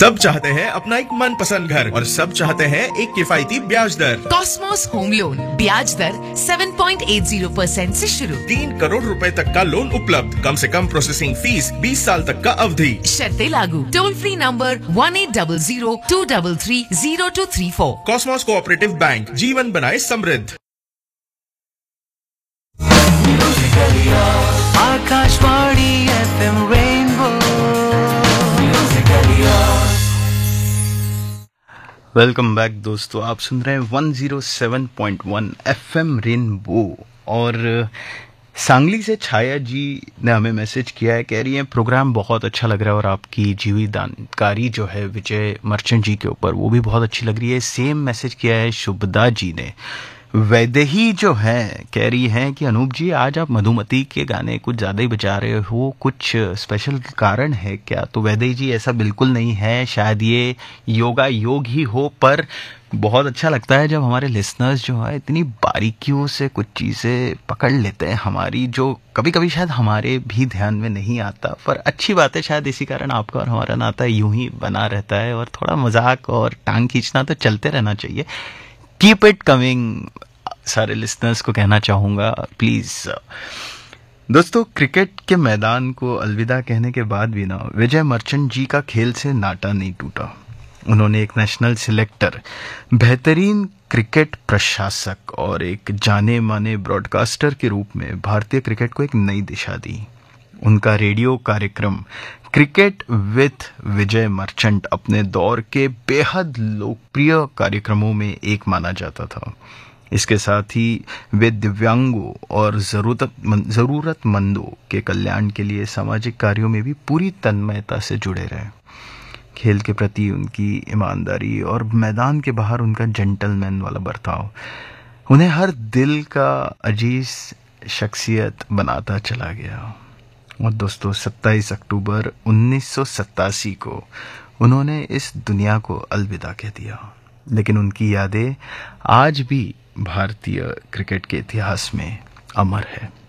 सब चाहते हैं अपना एक मनपसंद घर और सब चाहते हैं एक किफायती ब्याज दर। कॉस्मोस होम लोन ब्याज दर 7.80% से शुरू। 3 करोड़ रुपए तक का लोन उपलब्ध, कम से कम प्रोसेसिंग फीस, 20 साल तक का अवधि। शर्तें लागू। Toll free number 1800-233-0234। Cosmos cooperative bank, जीवन बनाए समृद्ध। Akashvani FM rainbow. Welcome back दोस्तों, आप सुन रहे हैं 107.1 FM रेनबो। और सांगली से छाया जी ने हमें मैसेज किया है, कह रही है प्रोग्राम बहुत अच्छा लग रहा है और आपकी जी हुई जानकारी जो है विजय मर्चेंट जी के ऊपर वो भी बहुत अच्छी लग रही है। सेम मैसेज किया है शुभदा जी ने। वैदेही जो है कह रही हैं कि अनूप जी आज आप मधुमती के गाने कुछ ज़्यादा ही बजा रहे हो, कुछ स्पेशल कारण है क्या? तो वैदेही जी ऐसा बिल्कुल नहीं है, शायद ये योगा योग ही हो, पर बहुत अच्छा लगता है जब हमारे लिसनर्स जो है इतनी बारीकियों से कुछ चीज़ें पकड़ लेते हैं हमारी, जो कभी कभी शायद हमारे भी ध्यान में नहीं आता। पर अच्छी बात है, शायद इसी कारण आपका और हमारा नाता यूं ही बना रहता है और थोड़ा मजाक और टांग खींचना तो चलते रहना चाहिए। कीप इट कमिंग, सारे लिसनर्स को कहना चाहूँगा प्लीज़। दोस्तों, क्रिकेट के मैदान को अलविदा कहने के बाद भी ना विजय मर्चेंट जी का खेल से नाता नहीं टूटा। उन्होंने एक नेशनल सिलेक्टर, बेहतरीन क्रिकेट प्रशासक और एक जाने माने ब्रॉडकास्टर के रूप में भारतीय क्रिकेट को एक नई दिशा दी। उनका रेडियो कार्यक्रम क्रिकेट विथ विजय मर्चेंट अपने दौर के बेहद लोकप्रिय कार्यक्रमों में एक माना जाता था। इसके साथ ही वे दिव्यांगों और ज़रूरतमंदों के कल्याण के लिए सामाजिक कार्यों में भी पूरी तन्मयता से जुड़े रहे। खेल के प्रति उनकी ईमानदारी और मैदान के बाहर उनका जेंटलमैन वाला बर्ताव उन्हें हर दिल का अजीज शख्सियत बनाता चला गया। और दोस्तों, 27 अक्टूबर 1987 को उन्होंने इस दुनिया को अलविदा कह दिया, लेकिन उनकी यादें आज भी भारतीय क्रिकेट के इतिहास में अमर है।